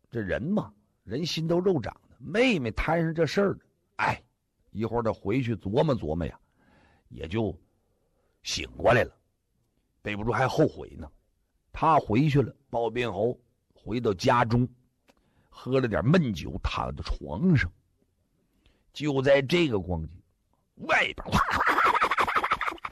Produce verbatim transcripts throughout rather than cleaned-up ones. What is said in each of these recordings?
这人嘛，人心都肉长的，妹妹摊上这事儿了，哎，一会儿他回去琢磨琢磨呀，也就醒过来了，背不住还后悔呢。他回去了，鲍宾侯回到家中，喝了点闷酒，躺在床上。就在这个光景，外边哗哗哗哗哗哗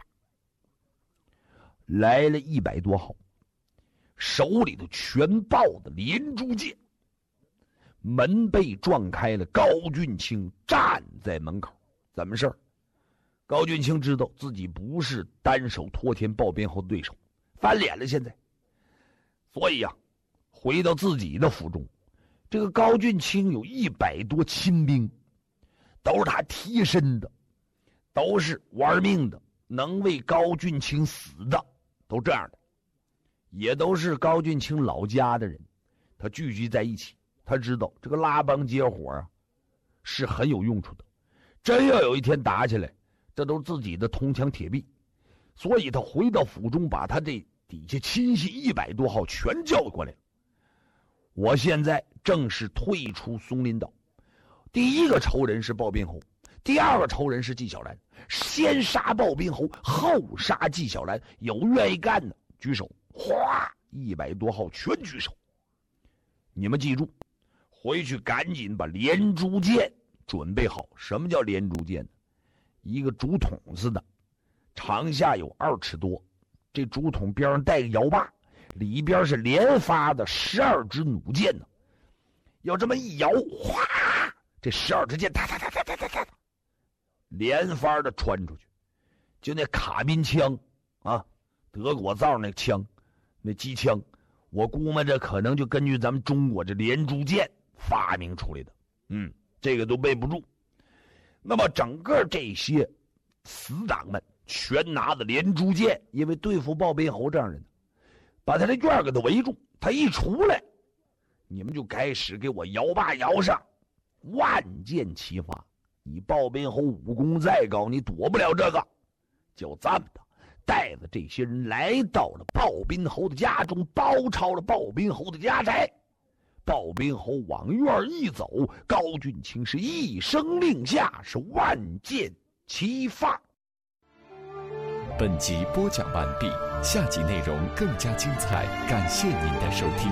来了一百多号，手里头全抱的连珠箭。门被撞开了，高俊卿站在门口。怎么事儿？高俊卿知道自己不是单手托天鲍宾侯的对手，翻脸了现在。所以呀、啊，回到自己的府中，这个高俊卿有一百多亲兵，都是他贴身的，都是玩命的，能为高俊卿死的，都这样的，也都是高俊卿老家的人。他聚集在一起，他知道这个拉帮结伙啊是很有用处的，真要有一天打起来，这都是自己的铜墙铁壁。所以他回到府中，把他这底下亲信一百多号全叫过来了。我现在正式退出松林岛，第一个仇人是鲍宾侯，第二个仇人是纪晓岚，先杀鲍宾侯，后杀纪晓岚。有愿意干的举手，哗，一百多号全举手。你们记住，回去赶紧把连珠箭准备好。什么叫连珠箭呢？一个竹筒子的，长下有二尺多，这竹筒边上带个摇把，里边是连发的十二支弩箭呢。要这么一摇，哗，这十二支箭哒哒哒哒哒哒哒，连发的穿出去。就那卡宾枪啊，德国造那枪，那机枪，我估摸着可能就根据咱们中国这连珠箭发明出来的。嗯，这个都背不住。那么整个这些死党们全拿着连珠箭，因为对付鲍宾侯这样人，把他的院给他围住。他一出来，你们就开始给我摇把摇上，万箭齐发。你鲍宾侯武功再高，你躲不了这个。就这么的，带着这些人来到了鲍宾侯的家中，包抄了鲍宾侯的家宅。鲍宾侯往院一走，高俊卿是一声令下，是万箭齐发。 本集播讲完毕，下集内容更加精彩，感谢您的收听。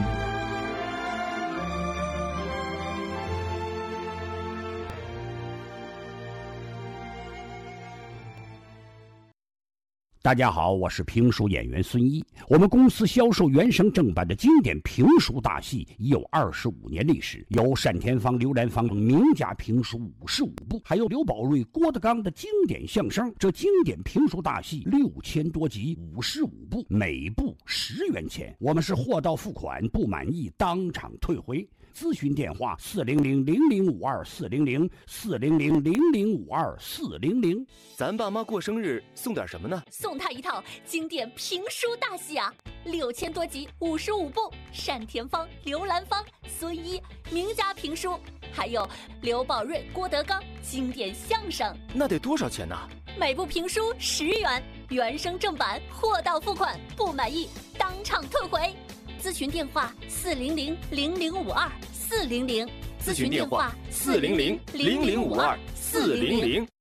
大家好，我是评书演员孙一。我们公司销售原声正版的经典评书大戏已有二十五年历史，有单田芳、刘兰芳名家评书五十五部，还有刘宝瑞、郭德纲的经典相声。这经典评书大戏六千多集，五十五部，每部十元钱。我们是货到付款，不满意当场退回。咨询电话：四零零零零五二四零零四零零零零五二四零零。 咱爸妈过生日送点什么呢？ 送他一套经典评书大戏啊，六千多集，五十五部，单田芳、刘兰芳、孙一名家评书，还有刘宝瑞、郭德纲经典相声。 那得多少钱呢？ 每部评书十元，原声正版，货到付款，不满意当场退回。咨询电话：四零零零零五二四零零。 咨询电话：四零零零零五二四零零。